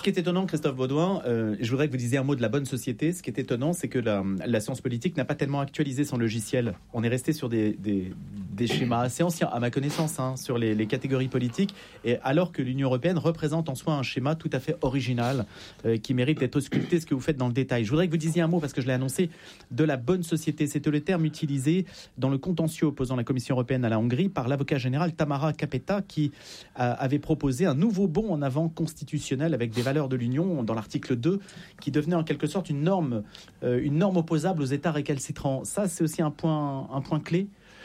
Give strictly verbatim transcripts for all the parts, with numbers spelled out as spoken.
Ce qui est étonnant, Christophe Baudouin, euh, je voudrais que vous disiez un mot de la bonne société. Ce qui est étonnant, c'est que la, la science politique n'a pas tellement actualisé son logiciel. On est resté sur des, des, des schémas assez anciens, à ma connaissance, hein, sur les, les catégories politiques, et alors que l'Union européenne représente en soi un schéma tout à fait original, euh, qui mérite d'être ausculté, ce que vous faites dans le détail. Je voudrais que vous disiez un mot, parce que je l'ai annoncé, de la bonne société. C'était le terme utilisé dans le contentieux opposant la Commission européenne à la Hongrie par l'avocat général Tamara Kapeta, qui euh, avait proposé un nouveau bond en avant constitutionnel avec des valeurs de l'Union dans l'article deux, qui devenait en quelque sorte une norme, euh, une norme opposable aux États récalcitrants. Ça, c'est aussi un point, un point clé.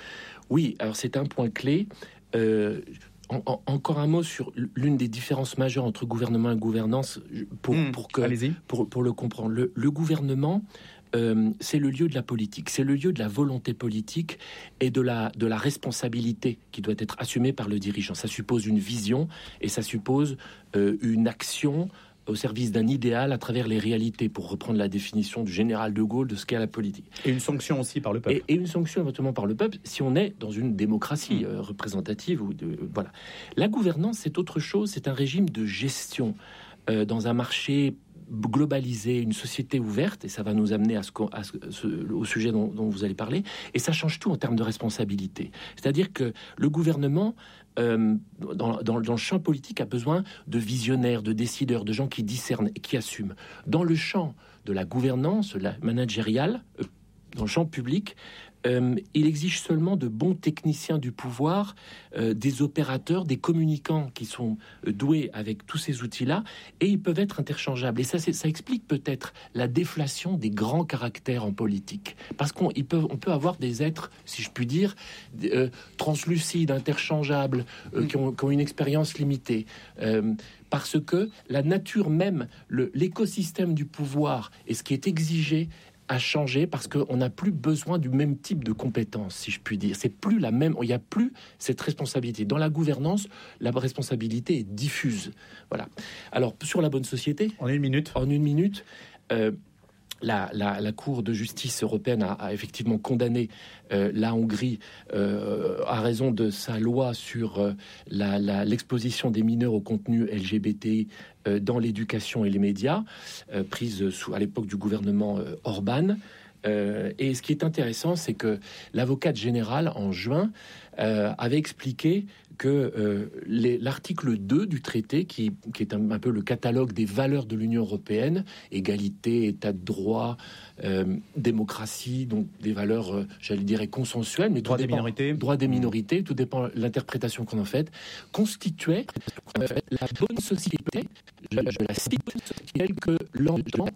Oui, alors c'est un point clé. Euh, en, en, encore un mot sur l'une des différences majeures entre gouvernement et gouvernance pour, mmh, pour, que, pour, pour le comprendre. Le, le gouvernement, euh, c'est le lieu de la politique, c'est le lieu de la volonté politique et de la, de la responsabilité qui doit être assumée par le dirigeant. Ça suppose une vision et ça suppose euh, une action au service d'un idéal à travers les réalités, pour reprendre la définition du général de Gaulle de ce qu'est la politique. Et une sanction aussi par le peuple. Et, et une sanction éventuellement par le peuple, si on est dans une démocratie mmh. euh, représentative. Ou de, euh, voilà. La gouvernance, c'est autre chose, c'est un régime de gestion euh, dans un marché globalisé, une société ouverte, et ça va nous amener à ce, à ce, au sujet dont, dont vous allez parler, et ça change tout en termes de responsabilité. C'est-à-dire que le gouvernement, euh, dans, dans, dans le champ politique, a besoin de visionnaires, de décideurs, de gens qui discernent et qui assument. Dans le champ de la gouvernance, la managériale, euh, dans le champ public, euh, il exige seulement de bons techniciens du pouvoir, euh, des opérateurs, des communicants qui sont euh, doués avec tous ces outils-là, et ils peuvent être interchangeables. Et ça, c'est, ça explique peut-être la déflation des grands caractères en politique. Parce qu'on ils peuvent, on peut avoir des êtres, si je puis dire, euh, translucides, interchangeables, euh, mmh. qui, ont, qui ont une expérience limitée. Euh, parce que la nature même, le, l'écosystème du pouvoir et ce qui est exigé a changé, parce qu'on n'a plus besoin du même type de compétences, si je puis dire. C'est plus la même, il n'y a plus cette responsabilité. Dans la gouvernance, la responsabilité est diffuse. Voilà. Alors, sur la bonne société... En une minute. En une minute... Euh, La, la, la Cour de justice européenne a, a effectivement condamné euh, la Hongrie euh, à raison de sa loi sur euh, la, la, l'exposition des mineurs au contenu L G B T euh, dans l'éducation et les médias, euh, prise sous, à l'époque du gouvernement euh, Orban. Euh, et ce qui est intéressant, c'est que l'avocate générale, en juin, euh, avait expliqué que euh, les, l'article deux du traité, qui, qui est un, un peu le catalogue des valeurs de l'Union européenne, égalité, état de droit, euh, démocratie, donc des valeurs, euh, j'allais dire, consensuelles, mais droit des dépend, minorités, droit des minorités, tout dépend de l'interprétation qu'on en fait, constituait euh, la bonne société, je, je la cite, telle que l'entend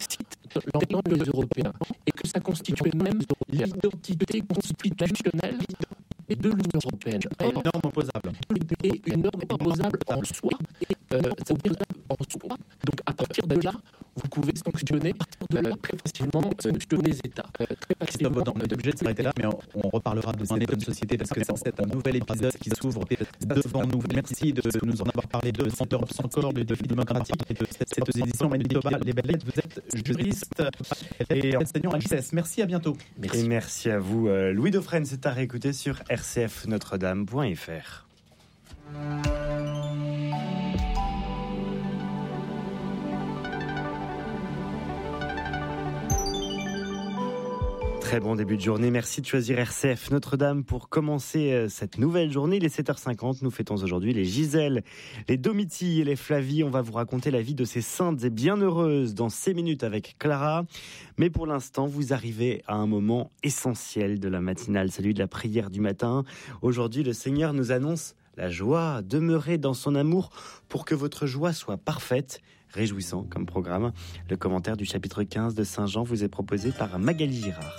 les Européens, et que ça constituait même l'identité constitutionnelle de l'Union européenne. Et une norme opposable. Et une norme opposable en soi. Euh, c'est-à-dire en soi. Donc à partir de là, vous pouvez sanctionner euh, très facilement euh, tous les États. Euh, très Christophe Baudouin, on est obligé de s'arrêter là, mais on, on reparlera de cette bonne société, parce que c'est un nouvel épisode qui s'ouvre devant nous. Merci de nous en avoir parlé de cent heures sans corps, de défi démocratique, et de cette édition Manitoba, les belles lettres. Vous êtes juriste et enseignant à l'I C E S. Merci, à bientôt. Merci. Et merci à vous. Louis Dauphren, c'est à réécouter sur r c f notre dame point f r. Très bon début de journée. Merci de choisir R C F Notre-Dame pour commencer cette nouvelle journée. Il est sept heures cinquante. Nous fêtons aujourd'hui les Gisèle, les Domitilles et les Flavie. On va vous raconter la vie de ces saintes et bienheureuses dans ces minutes avec Clara. Mais pour l'instant, vous arrivez à un moment essentiel de la matinale, celui de la prière du matin. Aujourd'hui, le Seigneur nous annonce la joie. Demeurez dans son amour pour que votre joie soit parfaite. Réjouissant comme programme. Le commentaire du chapitre quinze de Saint Jean vous est proposé par Magali Girard.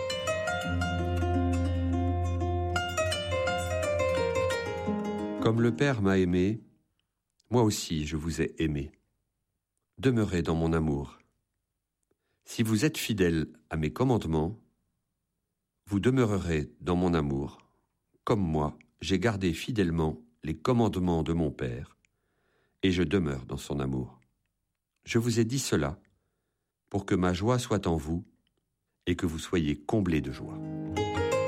Comme le Père m'a aimé, moi aussi je vous ai aimé. Demeurez dans mon amour. Si vous êtes fidèles à mes commandements, vous demeurerez dans mon amour, comme moi j'ai gardé fidèlement les commandements de mon Père, et je demeure dans son amour. Je vous ai dit cela pour que ma joie soit en vous et que vous soyez comblés de joie.